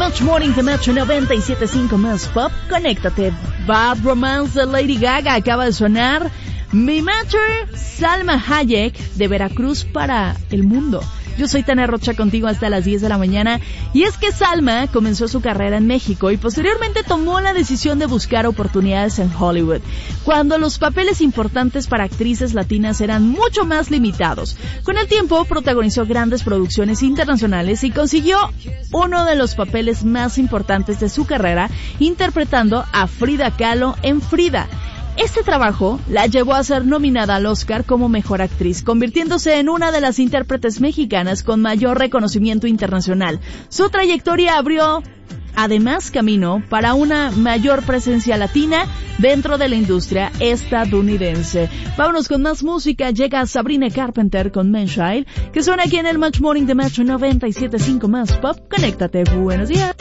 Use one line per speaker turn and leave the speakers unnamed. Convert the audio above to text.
Much Morning de Metro 97.5 más pop. Conéctate. Bad Romance de Lady Gaga acaba de sonar. Mi Matter, Salma Hayek de Veracruz para el mundo. Yo soy Tania Rocha contigo hasta las 10 de la mañana. Y es que Salma comenzó su carrera en México y posteriormente tomó la decisión de buscar oportunidades en Hollywood, cuando los papeles importantes para actrices latinas eran mucho más limitados. Con el tiempo protagonizó grandes producciones internacionales y consiguió uno de los papeles más importantes de su carrera, interpretando a Frida Kahlo en Frida. Este trabajo la llevó a ser nominada al Oscar como Mejor Actriz, convirtiéndose en una de las intérpretes mexicanas con mayor reconocimiento internacional. Su trayectoria abrió, además, camino para una mayor presencia latina dentro de la industria estadounidense. Vámonos con más música. Llega Sabrina Carpenter con Menchild, que suena aquí en el Much Morning de Metro 97.5 más pop. Conéctate. Buenos días.